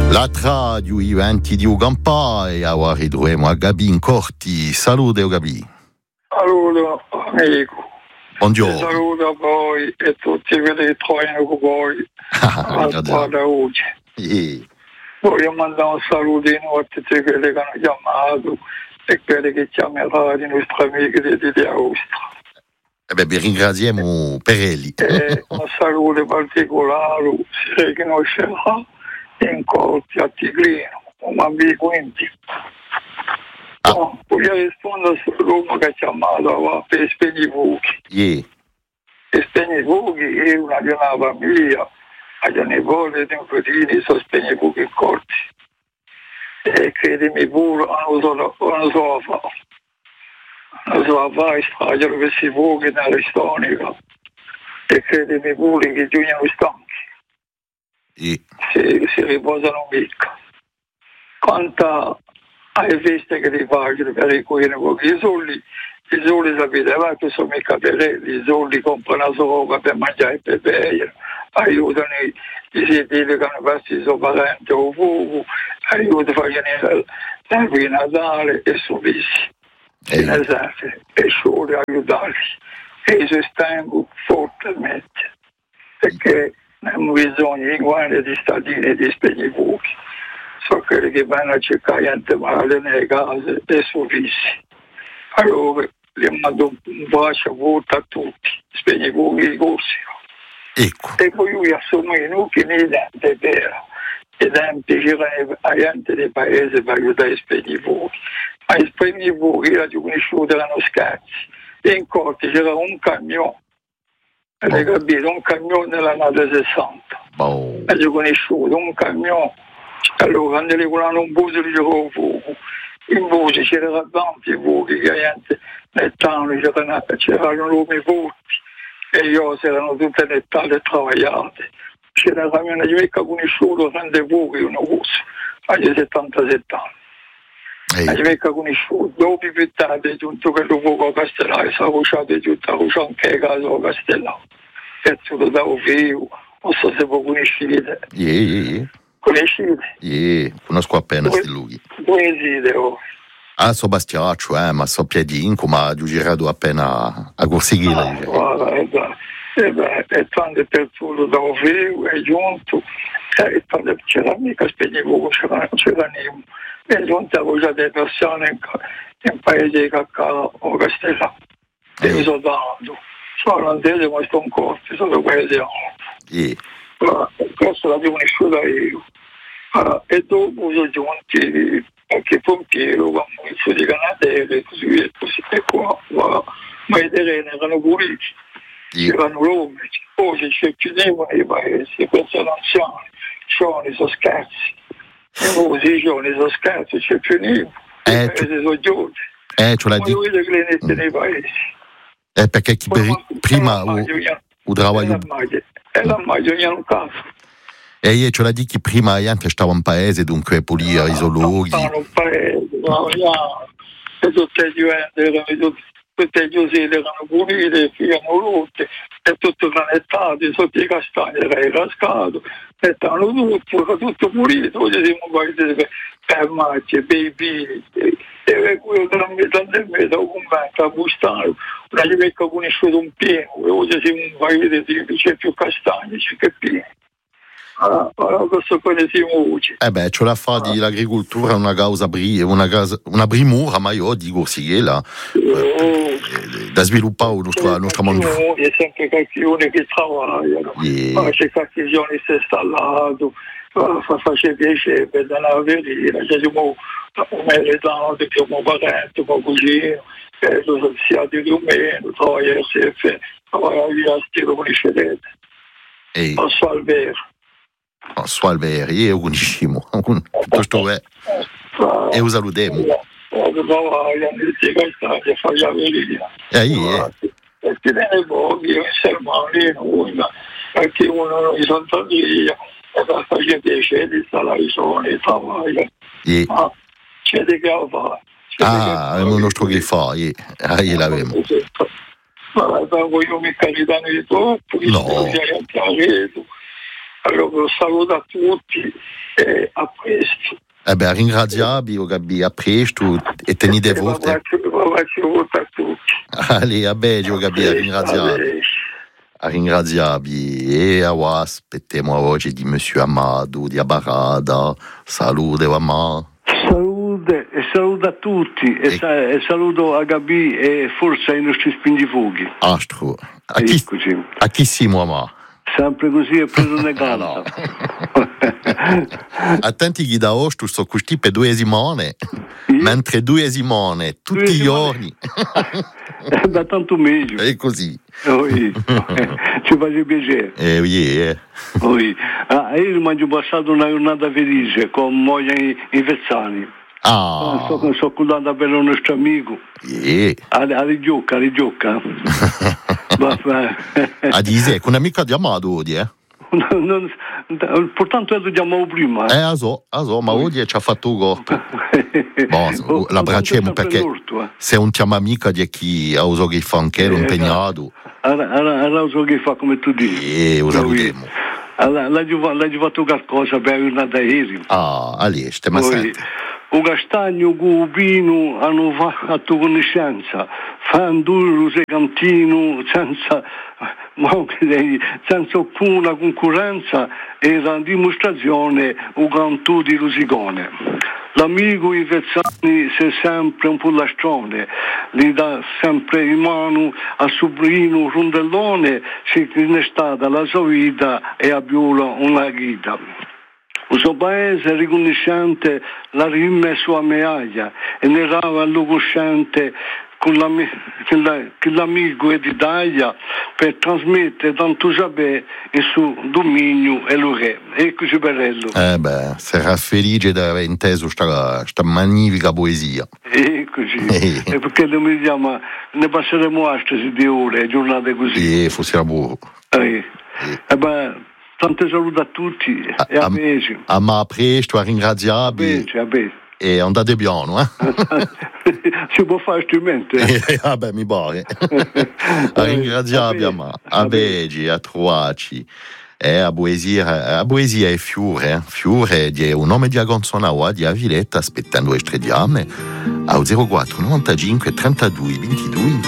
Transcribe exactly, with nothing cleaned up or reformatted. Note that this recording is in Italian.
L'altra di eventi di Ugampa e ora ritroviamo a Gabi in Corti. Salute Gabi. Saluto amico. Buongiorno. Saluto a voi e tutti quelli che trovano con voi alla squadra oggi. Yeah. Voglio mandare un salutino a tutti quelli che hanno chiamato e quelli che chiameranno i nostri amici di, di Austria. Eh beh, vi ringraziamo per elli. E un saluto particolare si riconoscerà in Corti a Tigrino, un amico intimo. Ah. No, voglio rispondere sull'uomo che ha chiamato per spegnere i fuochi. Yeah. Per spegnere i fuochi è una di una famiglia, a di nipote di un fratello, sono spegnere i fuochi in Corti. E credimi pure, non so, non so fare. Non so fare, straggiano questi fuochi nella storia. E credimi pure che giugnano stanchi. Yeah. Si, si riposano mica. Quanta alle feste che ti faccio per i cuori, perché i soldi, i soldi sapete, ma che sono mica per lei, i soldi comprano solo per mangiare e per bere, aiutano i, i sedili che hanno fatto i suoi parenti o fuoco, aiutano a fare l'albero di Natale e solisi. Hey. E solo aiutarli e sostengo fortemente perché non bisogna in di statine di spegnere i fuochi. Sono quelli che vanno a cercare niente male nelle case e solisi. Allora li mando un bacio forte a tutti, spegne i fuochi di corsi. Ecco. E poi io assumo i nuclei nei denti vero. I tempi c'erano a gente dei paesi per aiutare a spegnere i fuochi. Ma i spegnere i fuochi io ho conosciuto erano scherzi. E in Corti c'era un camion, avete oh. capito? Un camion nella nave sessanta. Oh. E ho conosciuto un camion. Allora quando li volano un buso di gioco fuoco, in voce c'erano tanti fuochi che gente nel tavolo c'erano, c'erano lumi forti e io erano tutte nettate e travagliate. C'era la mia amica conosciuto tante fuochi una cosa, agli settantasette anni. La mia amica conosciuto, dopo più tardi giunto che lo fuoco a Castellare, si è lasciato giunto a lasciare anche a casa a Castellare. E tutto da un figlio, non so se voi conoscete. Yeah, yeah, yeah. Conoscete? Yeah, conosco appena questi luoghi. Dove siete voi? Ah, so Bastiaccio, eh, ma so Piedinco, ma ho girato appena a Corsighila. Ah, guarda, e beh, e beh, e tante persone da un figlio, è giunto, e tante c'era mica spegnevo, c'era niente. E giunto avevo già delle persone in, in paese di Caccaro o Castellano. E mi sono dato. Sono olandese, ma sto in Corti, sono paese. Yeah. Questo l'abbiamo conosciuta io. Uh, e dopo sono giunti qualche pompiero, con un di canadere, così e così e qua, qua. Ma i terreni erano puliti, Yeah. c'erano l'uomo, poi si cercavano nei paesi, questi erano anziani, giovani sono scarsi, e così giovani sono scarsi, c'è più niente, Eh, i paesi sono giovani, Eh, ce l'ha ma detto. io vedo che le nette nei paesi. Eh, perché chi per... prima o o travaglio. E la maglia in un caso. E io ce l'ha detto che prima anche stava in paese, dunque pulia i zoologhi. Stava in paese, e tutte le gente erano tutte le gioselle erano pulite, erano rotte, e tutte planettate, sotto i castagni era cascato, e stavano tutti, era tutto pulito, oggi siamo un paese per macchie, per i pini, e quello tra me e me, da un convento a Bustano, una amica ha conosciuto un pieno, e oggi siamo un paese che c'è più castagni, c'è che pieno. Allora, allora questo poi siamo oggi. Eh beh, ce la fa di l'agricoltura una causa bri- una, casa, una brimura, ma io dico sì, è là, eh, da sviluppare il nostro, il nostro mondo. C'è sempre qualcuno che lavora, Yeah. c'è qualche giorno che si è installato, fa piacere per la verità, c'è un meritante, che un parente, un cugino, che sia di rumeno, troia, S F, lavora via, stile con i fedeli. Posso al vero. Non so al vero, io conosciamo, piuttosto è, e lo salutiamo. E io, e ti viene pochi, io sermoni, noi, perché uno non mi sono via, e per fare piacere di stare ai suoni, travaglia. Ma c'è di che fare. Ah, abbiamo il nostro che fa, ah, io l'abbiamo. Ma poi io mi carità di troppo, no. Allora saluto a tutti e a presto. Eh beh, ringraziabi, o Gabi, a presto e tenete volte. A tutti. Allez, a beggio, Gabi, a ringraziabi. A ringraziabi e a voi aspettiamo oggi di Monsieur Amado di Abarada. Salute, mamma. Salute e saluto a tutti e, e... Sa- e saluto a Gabi e forse ai nostri spingifughi. Astro. A chi, a chi siamo, mamma? Sempre così è preso ne canta. Attenti che da oggi sono questi per due simone, sì? Mentre due simone tutti due i giorni. Da tanto meglio. È così. Oui. Ci face piacere. Eh, oui, eh. Oui. Ah, io mi ho passato una giornata felice con moglie in Vezzani. Ah. Sto, sto cullando per un nostro amico. Yeah. Alle giocca, alle giocca. A dire, con un'amica di Amado oggi, eh? Non, portanto io ti chiamavo prima. Eh, a so, a so, ma oggi ci ha fatto un corpo. Boh, l'abbracciamo perché l'orto, eh. Se un chiama amica di chi ha usato che fa anche un impegnato. Allora uso che fa come tu dici. Eh, lo salutiamo. Allora, l'hai fatto qualcosa per una da ieri. Ah, allora, stiamo a sentire. O castagno con il vino hanno fatto conoscenza, fanno duro se cantino senza, senza alcuna concorrenza e la dimostrazione o canto di Rusicone. L'amico in Vezzani si sempre un po' lastrone, gli dà sempre in mano a sobrino rondellone, se ne è stata la sua vita e a viola una guida. Il suo paese riconoscente la rime sua medaglia e ne rava lo cosciente con la, che l'amico è d'Italia per trasmettere tanto sapere il suo dominio e lo re. Eccoci bello. Eh beh, sarà felice di aver inteso questa magnifica poesia. Eccoci. E perché noi diciamo, ne passeremo altre di ore, giornate così. E fosse buono. Eh. Eh. E beh, tante salute a tutti a, e a, a beso. A ma presto, a ringraziarvi. A beso, a beso. E andate piano, eh? Si può fare strumento. Eh, vabbè, mi pare. A ringraziarvi, a ma. A begi, a trovarci. E a poesia, a poesia è fiore, eh? Fiore di un nome di Agonzonaua di Aviletta, aspettando estrediame, a zero quattro novantacinque trentadue ventidue